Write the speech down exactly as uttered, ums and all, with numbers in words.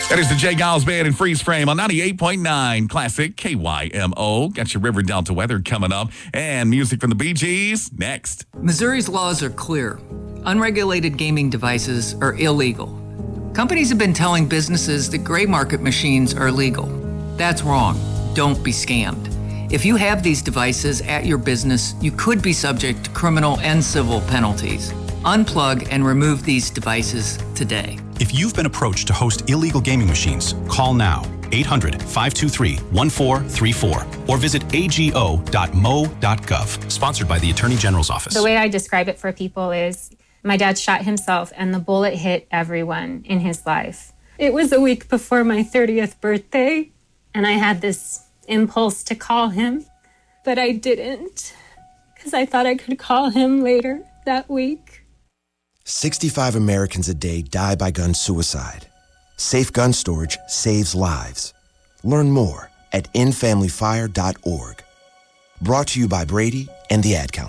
That is the Jay Giles Band and Freeze Frame on ninety-eight point nine Classic K Y M O. Got your River Delta weather coming up and music from the Bee Gees next. Missouri's laws are clear. Unregulated gaming devices are illegal. Companies have been telling businesses that gray market machines are legal. That's wrong. Don't be scammed. If you have these devices at your business, you could be subject to criminal and civil penalties. Unplug and remove these devices today. If you've been approached to host illegal gaming machines, call now, eight hundred, five two three, one four three four, or visit a g o dot m o dot gov. Sponsored by the Attorney General's Office. The way I describe it for people is, my dad shot himself and the bullet hit everyone in his life. It was a week before my thirtieth birthday, and I had this impulse to call him, but I didn't, because I thought I could call him later that week. sixty-five Americans a day die by gun suicide. Safe gun storage saves lives. Learn more at end family fire dot org. Brought to you by Brady and the Ad Council.